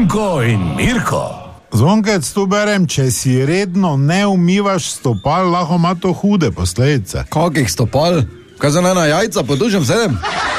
Zvonko in Mirko. Zvonkec, tu berem, če si redno ne umivaš stopal, lahko ima to hude posledice. Kakih stopal? Kaj za nena jajca po dušem sedem?